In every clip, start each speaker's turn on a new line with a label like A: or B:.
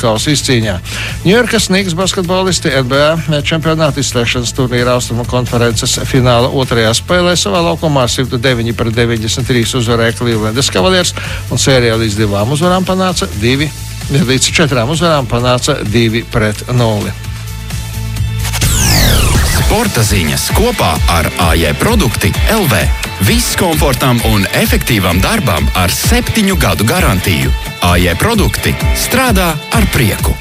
A: kausa izcīņā. Ņujorkas Knicks basketbolisti NBA čempionāta izslēgšanas turnīra Austrumu konferences fināla otrajā spēlē savā laukumā 109-93 uzvarēja Clevelandas Cavaliers un sērijā līdz 4 uzvarām panāca 2-0.
B: Sporta ziņas kopā ar AJ Produkti LV. Viss komfortam un efektīvam darbam ar 7 gadu garantiju. AJ Produkti strādā ar prieku.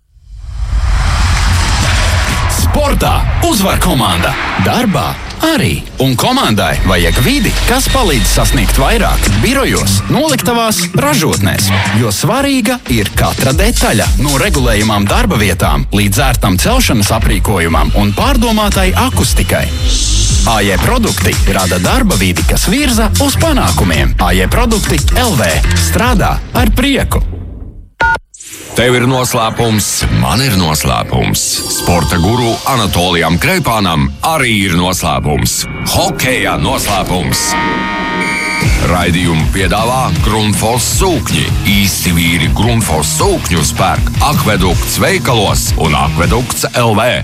B: Sportā uzvar komanda, darbā arī. Un komandai vajag vidi, kas palīdz sasniegt vairāk birojos, noliktavās, ražotnēs. Jo svarīga ir katra detaļa, no regulējumām darba vietām līdz ērtam celšanas aprīkojumam un pārdomātai akustikai. AJ Produkti rada darba vidi, kas virza uz panākumiem. AJ Produkti LV strādā ar prieku.
C: Tev ir noslēpums, man ir noslēpums. Sporta guru Anatolijam Kreipānam arī ir noslēpums. Hokejā noslēpums. Raidījumu piedāvā Grundfos sūkņi. Īsti vīri Grundfos sūkņus pērk Akvedukts veikalos un Akvedukts LV.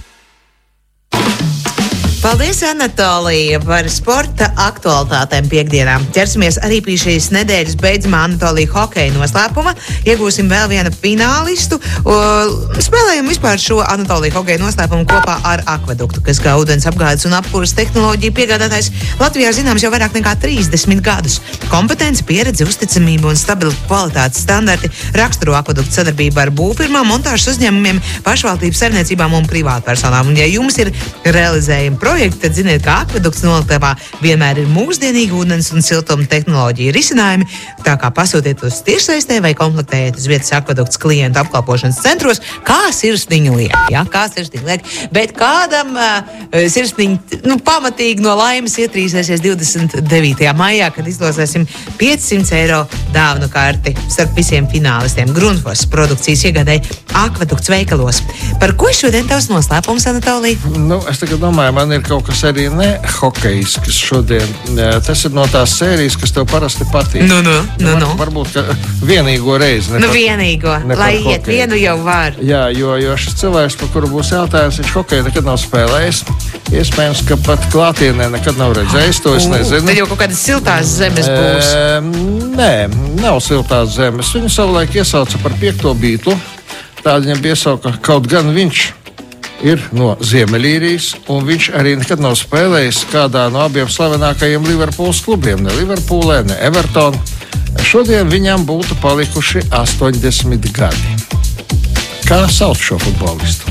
D: Paldies, Anatolija, par sporta aktualitātēm piekdienām. Ķersimies arī pie šīs nedēļas beidzamā Anatolija hokeja noslēpuma. Iegūsim vēl vienu finālistu. Spēlējam vispār šo Anatolija hokeja noslēpumu kopā ar Akveduktu, kas kā ūdens apgādes un apkuras tehnoloģiju piegādātājs Latvijā zināms jau vairāk nekā 30 gadus. Kompetence, pieredze, uzticamība un stabili kvalitātes standarti raksturo Akveduktu sadarbību ar būvfirmām, montāžas uzņēmumiem, pašvaldības saimniecībām un privātpersonām. Un ja jums ir realizējumi projekti, tad ziniet, ka Akvedukts noliktavā vienmēr ir mūsdienīgi ūdens un siltuma tehnoloģija risinājumi, tā kā pasūtiet uz tiešsaistē vai komplektējiet uz vietas Akvedukts klientu apkalpošanas centros, kā sirsniņa liek. Ja? Kā sirsniņa liek. Bet kādam sirsniņa pamatīgi no laimes ietrīsēsies 29. maijā, kad izlozēsim 500 eiro dāvanu karti starp visiem finālistiem. Grundfos produkcijas iegādēja Akvedukts veikalos. Par ko šodien tavs noslēpums, Anatolija?
A: Es tagad domāju, man ir kaut kas arī ne hokejisks šodien. Tas ir no tās sērijas, kas tev parasti patīk. Varbūt, ka vienīgo reizi.
D: Vienīgo. Lai iet vienu jau var.
A: Jā, jo šis cilvēks, par kuru būs jautājums, viņš hokeju nekad nav spēlējis. Iespējams, ka pat klātienē nekad nav redzējis, to es nezinu.
D: Tad jau kaut kādas siltās zemes būs.
A: Nē, nav siltās zemes. Viņu savulaik iesauca par 5. Beatlu. Tā viņam piesauka, kaut gan viņš ir no Ziemeļīrijas, un viņš arī nekad nav spēlējis kādā no abiem slavenākajiem Liverpools klubiem, ne Liverpoolē, ne Everton. Šodien viņam būtu palikuši 80 gadi. Kā sauc šo futbolistu?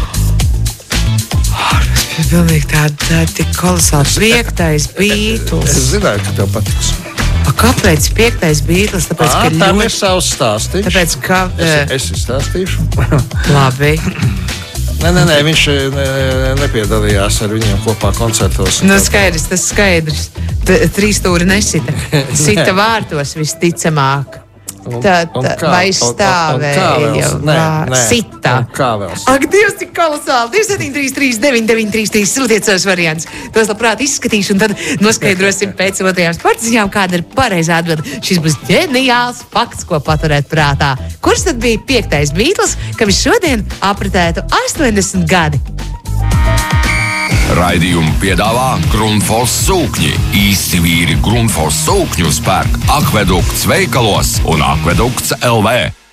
D: Tas bija pilnīgi tāda tik kolosāls 5. Beatles.
A: Es zināju, ka tev patiks.
D: Kāpēc 5. Beatles? Tāpēc, ka
A: tam ir savs stāstīšs.
D: Tāpēc, ka...
A: Es izstāstīšu.
D: Labi.
A: Nē, viņš nepiedalījās ar viņiem kopā koncertos.
D: Skaidrs, tas skaidrs. 3 stūri nesita. Sita vārtos visticamāk. Vai stāvēja? Sita. Ak, Dievs, cik kolosāli. 2733993 sūtiet savus variantus. Tos labprāt izskatīšu un tad noskaidrosim pēc otrajām sporta ziņām, kāda ir pareizā atbilde. Šis būs ģeniāls fakts, ko paturēt prātā. Kurš tad bija 5. Beatles, kam šodien apritētu 80 gadi?
C: Raidījumu piedāvā Grundfos sūkņi. Īsti vīri Grundfos sūkņus pērk Akvedukts veikalos un Akvedukts LV.